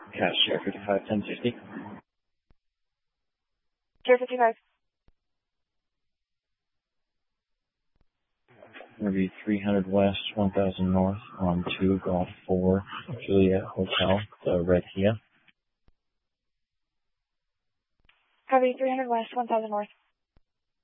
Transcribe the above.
Cash share 55 1060. Share 55. Gonna be 300 West, 1000 North on 2 Golf 4 Juliet Hotel, the red Kia. Copy 300 West, 1000 North.